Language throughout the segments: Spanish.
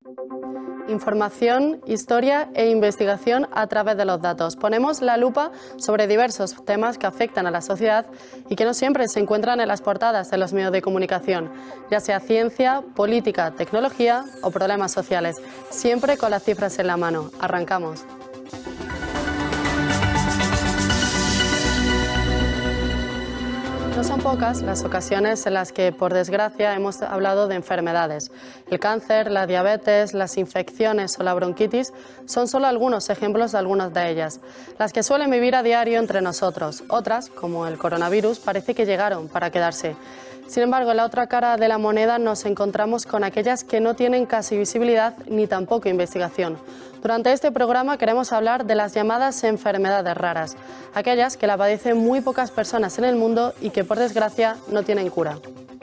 Información, historia e investigación a través de los datos. Ponemos la lupa sobre diversos temas que afectan a la sociedad y que no siempre se encuentran en las portadas de los medios de comunicación, ya sea ciencia, política, tecnología o problemas sociales, siempre con las cifras en la mano. Arrancamos. No son pocas las ocasiones en las que, por desgracia, hemos hablado de enfermedades. El cáncer, la diabetes, las infecciones o la bronquitis son solo algunos ejemplos de algunas de ellas, las que suelen vivir a diario entre nosotros. Otras, como el coronavirus, parece que llegaron para quedarse. Sin embargo, en la otra cara de la moneda nos encontramos con aquellas que no tienen casi visibilidad ni tampoco investigación. Durante este programa queremos hablar de las llamadas enfermedades raras, aquellas que la padecen muy pocas personas en el mundo y que por desgracia no tienen cura.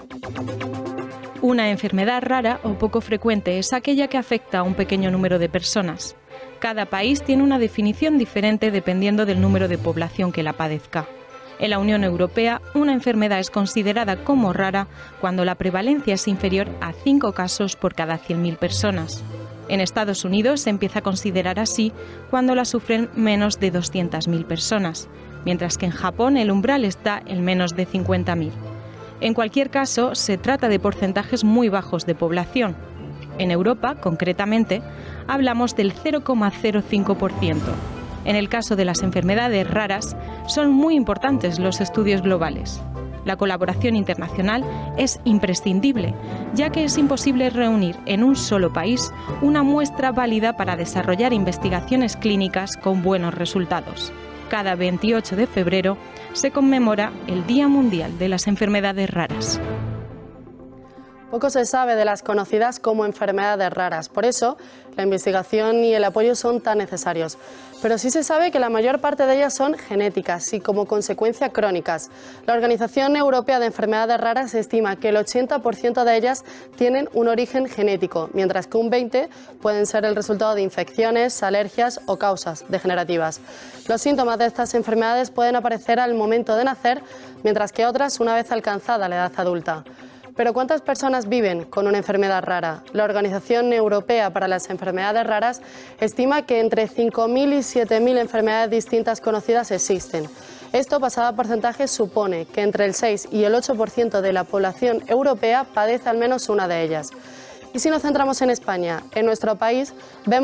Una enfermedad rara o poco frecuente es aquella que afecta a un pequeño número de personas. Cada país tiene una definición diferente dependiendo del número de población que la padezca. En la Unión Europea, una enfermedad es considerada como rara cuando la prevalencia es inferior a 5 casos por cada 100.000 personas. En Estados Unidos se empieza a considerar así cuando la sufren menos de 200.000 personas, mientras que en Japón el umbral está en menos de 50.000. En cualquier caso, se trata de porcentajes muy bajos de población. En Europa, concretamente, hablamos del 0,05%. En el caso de las enfermedades raras, son muy importantes los estudios globales. La colaboración internacional es imprescindible, ya que es imposible reunir en un solo país una muestra válida para desarrollar investigaciones clínicas con buenos resultados. Cada 28 de febrero se conmemora el Día Mundial de las Enfermedades Raras. Poco se sabe de las conocidas como enfermedades raras, por eso la investigación y el apoyo son tan necesarios. Pero sí se sabe que la mayor parte de ellas son genéticas y como consecuencia crónicas. La Organización Europea de Enfermedades Raras estima que el 80% de ellas tienen un origen genético, mientras que un 20% pueden ser el resultado de infecciones, alergias o causas degenerativas. Los síntomas de estas enfermedades pueden aparecer al momento de nacer, mientras que otras una vez alcanzada la edad adulta. Pero ¿cuántas personas viven con una enfermedad rara? La Organización Europea para las Enfermedades Raras estima que entre 5.000 y 7.000 enfermedades distintas conocidas existen. Esto, pasado a porcentajes, supone que entre el 6 y el 8% de la población europea padece al menos una de ellas. Y si nos centramos en España, en nuestro país, vemos